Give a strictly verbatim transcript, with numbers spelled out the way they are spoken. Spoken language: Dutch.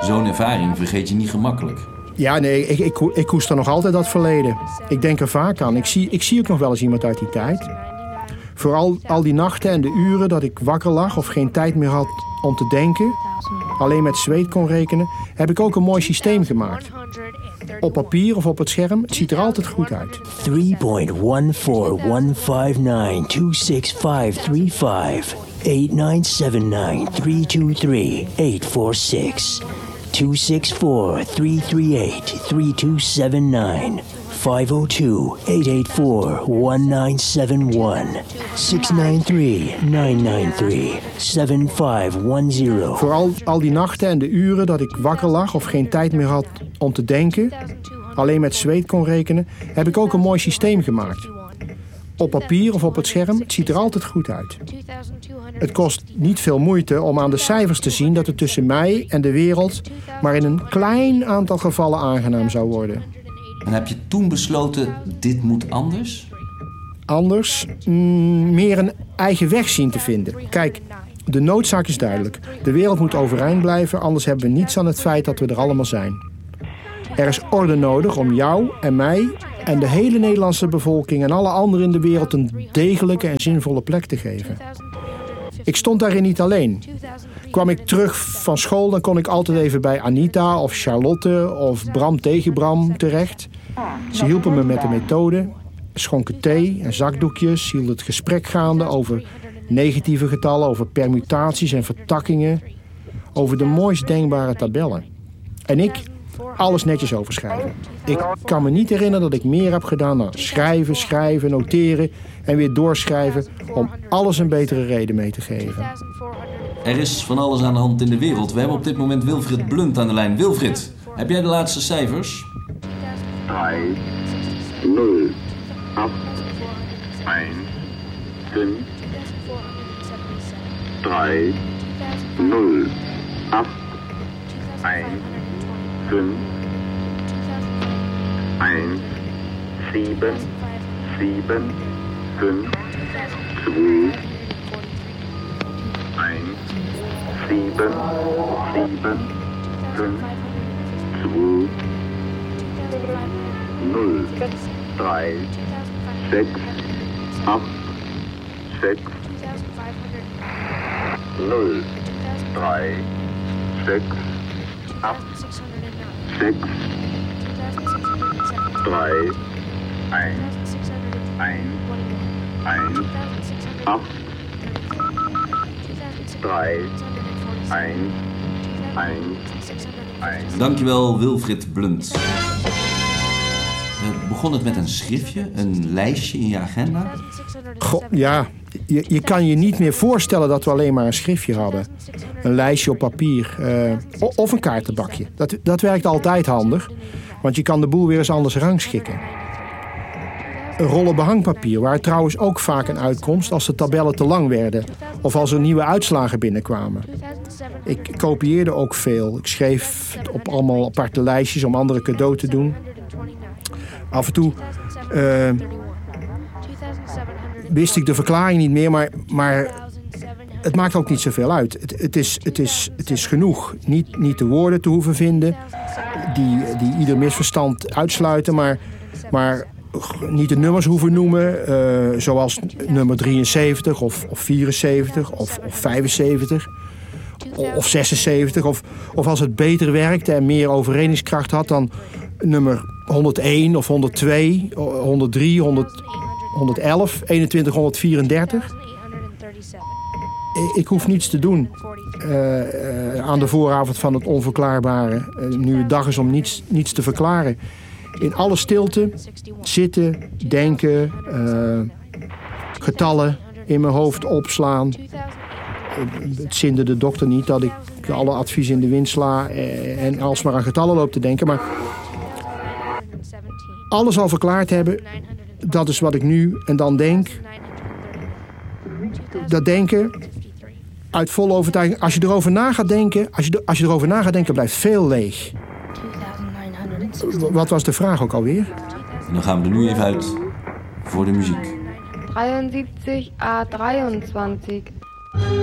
Zo'n ervaring vergeet je niet gemakkelijk. Ja, nee, ik, ik, ik koester nog altijd dat verleden. Ik denk er vaak aan. Ik zie, ik zie ook nog wel eens iemand uit die tijd. Vooral al die nachten en de uren dat ik wakker lag of geen tijd meer had om te denken, alleen met zweet kon rekenen, heb ik ook een mooi systeem gemaakt. Op papier of op het scherm, het ziet er altijd goed uit. three point one four one five nine two six five three five eight nine seven nine three two three eight four six two six four three three eight three two seven nine five oh two eight eight four one nine seven one six nine three nine nine three seven five one zero. Vooral al die nachten en de uren dat ik wakker lag of geen tijd meer had om te denken, alleen met zweet kon rekenen, heb ik ook een mooi systeem gemaakt. Op papier of op het scherm, het ziet er altijd goed uit. Het kost niet veel moeite om aan de cijfers te zien dat het tussen mij en de wereld maar in een klein aantal gevallen aangenaam zou worden. En heb je toen besloten, dit moet anders? Anders, mm, meer een eigen weg zien te vinden. Kijk, de noodzaak is duidelijk. De wereld moet overeind blijven, anders hebben we niets aan het feit dat we er allemaal zijn. Er is orde nodig om jou en mij en de hele Nederlandse bevolking en alle anderen in de wereld een degelijke en zinvolle plek te geven. Ik stond daarin niet alleen. Kwam ik terug van school, dan kon ik altijd even bij Anita of Charlotte of Bram tegen Bram terecht. Ze hielpen me met de methode, schonken thee en zakdoekjes, hielden het gesprek gaande over negatieve getallen, over permutaties en vertakkingen, over de mooist denkbare tabellen. En ik, alles netjes overschrijven. Ik kan me niet herinneren dat ik meer heb gedaan dan schrijven, schrijven, noteren en weer doorschrijven om alles een betere reden mee te geven. Er is van alles aan de hand in de wereld. We hebben op dit moment Wilfried Blunt aan de lijn. Wilfried, heb jij de laatste cijfers? drei, nul, acht, eins, fünf, drei, nul, acht, eins, fünf, eins, sieben, sieben, fünf, zwei, eins, sieben, sieben, fünf, zwei, nul, drei, sechs, acht, sechs, nul, drei, sechs, acht, sechs, drei, eins, eins, eins, acht, drei, eins, eins, eins. Dankjewel, Wilfried Blunt. Uh, begon het met een schriftje, een lijstje in je agenda? Goh, ja, je, je kan je niet meer voorstellen dat we alleen maar een schriftje hadden. Een lijstje op papier. Uh, of een kaartenbakje. Dat, dat werkt altijd handig. Want je kan de boel weer eens anders rangschikken. Een rollen behangpapier, waar trouwens ook vaak een uitkomst als de tabellen te lang werden. Of als er nieuwe uitslagen binnenkwamen. Ik kopieerde ook veel. Ik schreef op allemaal aparte lijstjes om anderen cadeau te doen. Af en toe uh, wist ik de verklaring niet meer, maar, maar het maakt ook niet zoveel uit. Het, het, is, het, is, het is genoeg. Niet, niet de woorden te hoeven vinden die, die ieder misverstand uitsluiten, maar, maar niet de nummers hoeven noemen, uh, zoals nummer drieënzeventig of, of vierenzeventig of, of vijfenzeventig of zesenzeventig. Of, of als het beter werkte en meer overredingskracht had dan nummer honderdéén of honderdtwee, honderddrie, honderd, honderdelf, eenentwintig, honderdvierendertig. Ik hoef niets te doen uh, uh, aan de vooravond van het onverklaarbare. Uh, nu het dag is om niets, niets te verklaren. In alle stilte zitten, denken, uh, getallen in mijn hoofd opslaan. Uh, het zinde de dokter niet dat ik alle adviezen in de wind sla uh, en alsmaar aan getallen loop te denken. Maar alles al verklaard hebben, dat is wat ik nu en dan denk. Dat denken uit volle overtuiging. Als je erover na gaat denken, als je, als je erover na gaat denken, blijft veel leeg. Wat was de vraag ook alweer? En dan gaan we er nu even uit voor de muziek. drieënzeventig A drieëntwintig